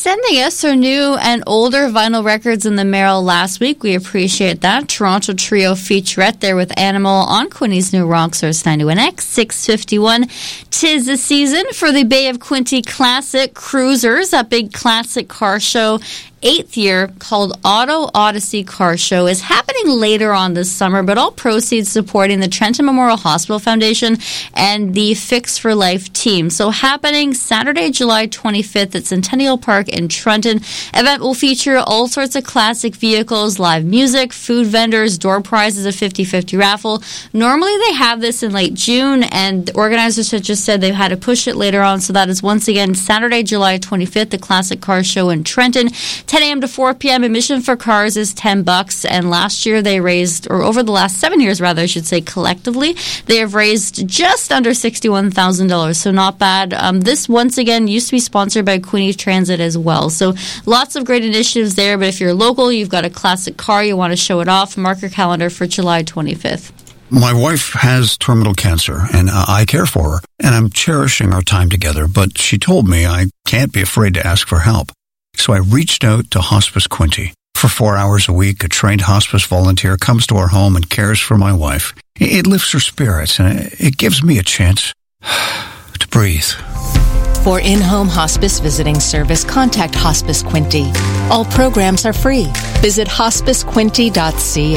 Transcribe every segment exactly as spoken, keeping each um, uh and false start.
sending us some new and older vinyl records in the mail last week. We appreciate that. Toronto Trio featurette there with Animal on Quinty's new Rock Source ninety-one X, six fifty-one. Tis the season for the Bay of Quinte Classic Cruisers, a big classic car show. Eighth year, called Auto Odyssey Car Show, is happening later on this summer, but all proceeds supporting the Trenton Memorial Hospital Foundation and the Fix for Life team. So happening Saturday, July twenty-fifth at Centennial Park in Trenton. Event will feature all sorts of classic vehicles, live music, food vendors, door prizes, a fifty-fifty raffle. Normally they have this in late June, and the organizers have just said they've had to push it later on. So that is once again Saturday, July twenty-fifth, the Classic Car Show in Trenton. ten a.m. to four p.m. Admission for cars is ten bucks, and last year they raised, or over the last seven years rather, I should say collectively, they have raised just under sixty-one thousand dollars, so not bad. Um, this, once again, used to be sponsored by Quinte Transit as well, so lots of great initiatives there, but if you're local, you've got a classic car, you want to show it off, mark your calendar for July twenty-fifth. My wife has terminal cancer, and uh, I care for her, and I'm cherishing our time together, but she told me I can't be afraid to ask for help. So I reached out to Hospice Quinte. For four hours a week, a trained hospice volunteer comes to our home and cares for my wife. It lifts her spirits, and it gives me a chance to breathe. For in-home hospice visiting service, contact Hospice Quinte. All programs are free. Visit hospice quinte dot c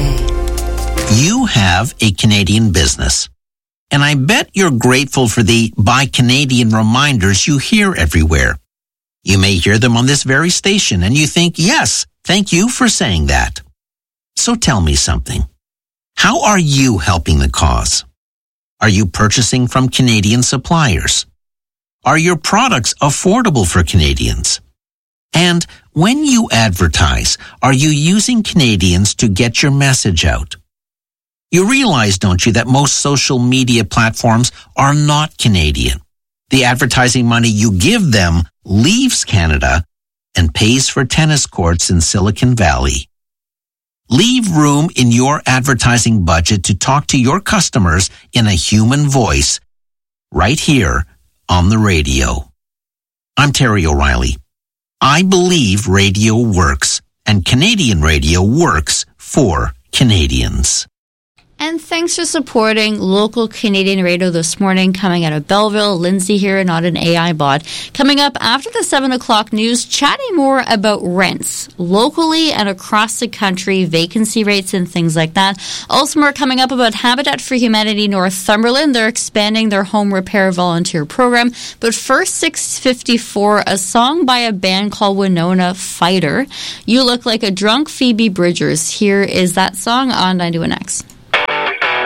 a. You have a Canadian business, and I bet you're grateful for the Buy Canadian reminders you hear everywhere. You may hear them on this very station, and you think, yes, thank you for saying that. So tell me something. How are you helping the cause? Are you purchasing from Canadian suppliers? Are your products affordable for Canadians? And when you advertise, are you using Canadians to get your message out? You realize, don't you, that most social media platforms are not Canadian. The advertising money you give them leaves Canada and pays for tennis courts in Silicon Valley. Leave room in your advertising budget to talk to your customers in a human voice right here on the radio. I'm Terry O'Reilly. I believe radio works, and Canadian radio works for Canadians. And thanks for supporting local Canadian radio this morning, coming out of Belleville. Lindsay here, not an A I bot. Coming up after the seven o'clock news, chatting more about rents locally and across the country, vacancy rates and things like that. Also more coming up about Habitat for Humanity Northumberland. They're expanding their home repair volunteer program. But first, six fifty-four, a song by a band called Winona Fighter. You Look Like a Drunk Phoebe Bridgers. Here is that song on ninety-one X.